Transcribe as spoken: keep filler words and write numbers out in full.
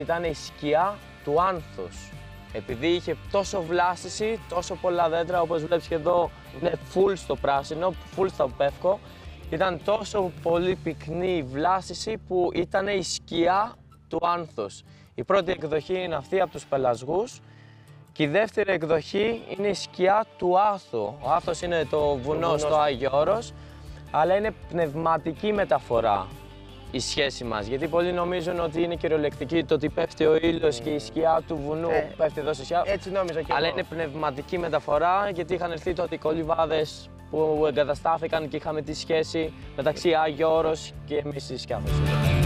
Ήταν η σκιά του άνθους. Επειδή είχε τόσο βλάστηση, τόσο πολλά δέντρα, όπως βλέπεις και εδώ είναι full στο πράσινο, full στο πεύκο. Ήταν τόσο πολύ πυκνή η βλάστηση που ήταν η σκιά του άνθους. Η πρώτη εκδοχή είναι αυτή από τους πελασγούς και η δεύτερη εκδοχή είναι η σκιά του άθου. Ο άθος είναι το βουνό στο Άγιο Όρος, αλλά είναι πνευματική μεταφορά η σχέση μας. Γιατί πολλοί νομίζουν ότι είναι κυριολεκτική, το ότι πέφτει ο ήλιος mm. και η σκιά του βουνού ε, που πέφτει εδώ στη σκιά. Έτσι νόμιζα και αλλά εγώ. είναι πνευματική μεταφορά, γιατί είχαν έρθει τότε οι κολυβάδες που εγκαταστάθηκαν και είχαμε τη σχέση μεταξύ Άγιο Όρος και εμείς στη σκιά μας.